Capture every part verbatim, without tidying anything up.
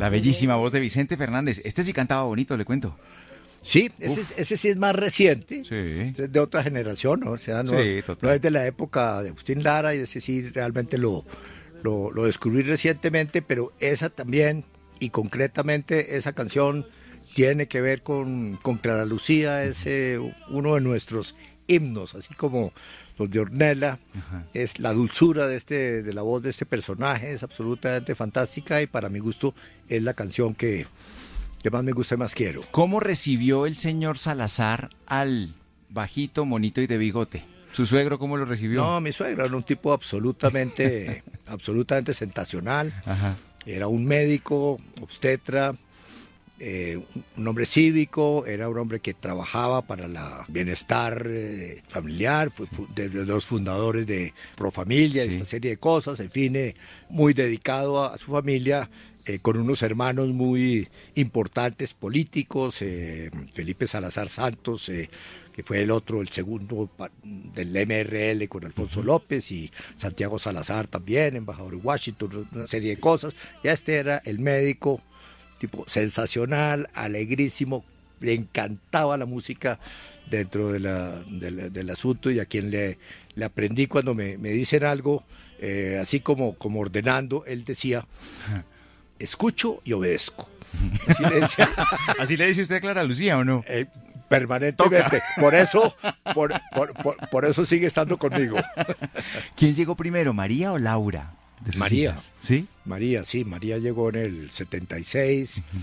La bellísima voz de Vicente Fernández. Este sí cantaba bonito, le cuento. Sí, ese, ese sí es más reciente, Sí. es de otra generación, ¿no? O sea, no, Sí, total. no es de la época de Agustín Lara, y ese sí realmente lo, lo, lo descubrí recientemente, pero esa también, y concretamente esa canción tiene que ver con, con Clara Lucía, es eh, uno de nuestros himnos, así como los de Ornella. Ajá. Es la dulzura de este, de la voz de este personaje, es absolutamente fantástica, y para mi gusto es la canción que... que más me gusta y más quiero. ¿Cómo recibió el señor Salazar al bajito, monito y de bigote? ¿Su suegro cómo lo recibió? No, mi suegro era un tipo absolutamente, absolutamente sensacional. Ajá. Era un médico, obstetra, eh, un hombre cívico, era un hombre que trabajaba para el bienestar eh, familiar, fue de los fundadores de Profamilia, sí. Esta serie de cosas, en fin, eh, muy dedicado a, a su familia. Eh, con unos hermanos muy importantes políticos, eh, Felipe Salazar Santos, eh, que fue el otro, el segundo del M R L con Alfonso uh-huh. López, y Santiago Salazar también, embajador en Washington, una serie de cosas. Ya este era el médico, tipo sensacional, alegrísimo, le encantaba la música dentro de la, de la, del asunto, y a quien le, le aprendí cuando me, me dicen algo, eh, así como, como ordenando, él decía... escucho y obedezco. Así le, decía. ¿Así le dice usted a Clara Lucía o no? Eh, permanentemente. Toca. Por eso, por, por, por, por eso sigue estando conmigo. ¿Quién llegó primero, María o Laura? María. Hijas? ¿Sí? María, sí. María llegó en el setenta y seis. Uh-huh.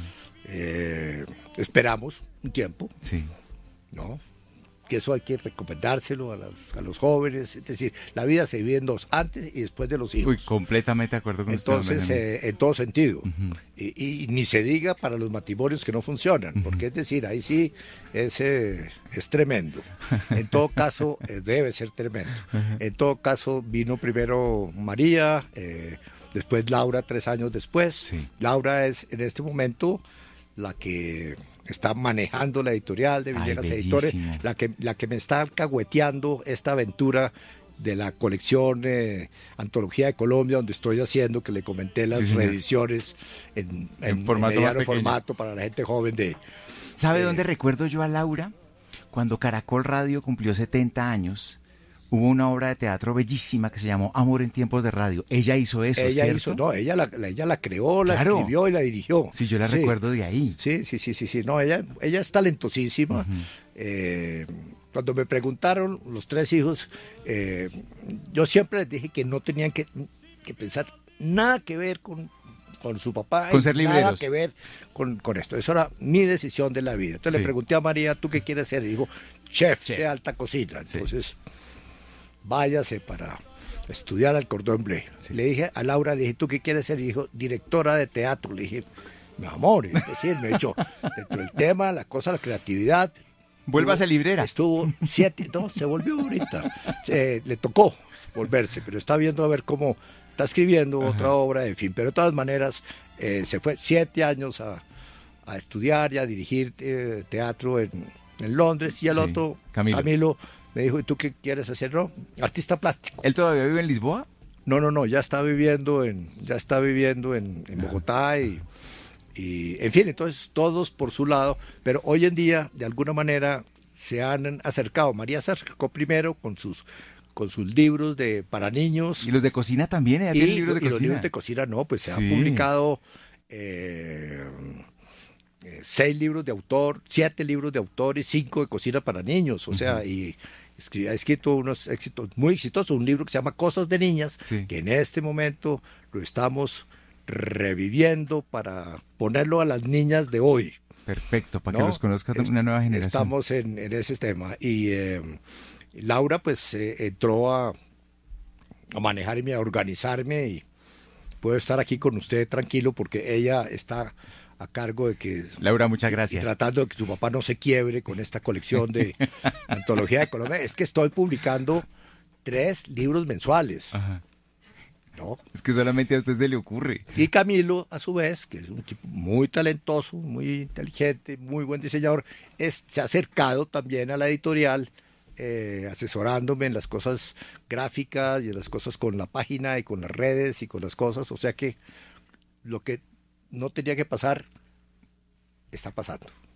eh, esperamos un tiempo. Sí. ¿No? Que eso hay que recomendárselo a los, a los jóvenes, es decir, la vida se vive en dos, antes y después de los hijos. Uy, completamente de acuerdo con Entonces, usted. Entonces, eh, en todo sentido, uh-huh. y, y ni se diga para los matrimonios que no funcionan, uh-huh. porque es decir, ahí sí es, eh, es tremendo. En todo caso, eh, debe ser tremendo. Uh-huh. En todo caso, vino primero María, eh, después Laura, tres años después. Sí. Laura es en este momento... la que está manejando la editorial de Villegas Ay, Editores, la que, la que me está alcahueteando esta aventura de la colección eh, Antología de Colombia, donde estoy haciendo, que le comenté las sí, reediciones en, en, en formato en mediano formato para la gente joven de... ¿Sabe eh, dónde recuerdo yo a Laura? Cuando Caracol Radio cumplió setenta años, hubo una obra de teatro bellísima que se llamó Amor en tiempos de radio. Ella hizo eso, ella ¿cierto? hizo, no, ella la, la, ella la creó, la claro. escribió y la dirigió. Sí, yo la sí. recuerdo de ahí. Sí, sí, sí, sí, sí. No, ella, ella es talentosísima. Uh-huh. Eh, cuando me preguntaron los tres hijos, eh, yo siempre les dije que no tenían que, que pensar nada que ver con, con su papá, con ser libreros. Nada que ver con, con esto. Eso era mi decisión de la vida. Entonces sí. le pregunté a María, ¿tú qué quieres ser? Y dijo, chef, chef. de alta cocina. Entonces, sí. váyase para estudiar al Cordón Bleu. Sí. Le dije a Laura, le dije, ¿tú qué quieres ser? Y dijo, directora de teatro. Le dije, mi amor, es decir, me he dicho, dentro del tema, la cosa, la creatividad. Vuélvase librera. Estuvo siete, no, se volvió ahorita. Eh, le tocó volverse, pero está viendo a ver cómo está escribiendo Ajá. otra obra, en fin. Pero de todas maneras, eh, se fue siete años a, a estudiar y a dirigir eh, teatro en, en Londres. Y el sí. otro, Camilo. Camilo, me dijo, ¿y tú qué quieres hacer? No, artista plástico. ¿Él todavía vive en Lisboa? No, no, no, ya está viviendo en, ya está viviendo en, en Bogotá y, y, en fin, entonces todos por su lado, pero hoy en día, de alguna manera, se han acercado. María se acercó primero con sus con sus libros de para niños. ¿Y los de cocina también? ¿Ella y, tiene libros de y cocina? los libros de cocina no, pues se sí. han publicado eh, eh, seis libros de autor, siete libros de autor y cinco de cocina para niños, o uh-huh. sea, y ha escrito unos éxitos muy exitosos, un libro que se llama Cosas de Niñas, sí. que en este momento lo estamos reviviendo para ponerlo a las niñas de hoy. Perfecto, para ¿no? que los conozca una nueva generación. Estamos en, en ese tema. Y eh, Laura pues eh, entró a, a manejarme, a organizarme, y puedo estar aquí con usted tranquilo porque ella está a cargo de que... Laura, muchas gracias. Y tratando de que su papá no se quiebre con esta colección de Antología de Colombia. Es que estoy publicando tres libros mensuales. Ajá. ¿No? Es que solamente a usted se le ocurre. Y Camilo, a su vez, que es un tipo muy talentoso, muy inteligente, muy buen diseñador, es, se ha acercado también a la editorial, eh, asesorándome en las cosas gráficas y en las cosas con la página y con las redes y con las cosas. O sea que lo que no tenía que pasar, está pasando.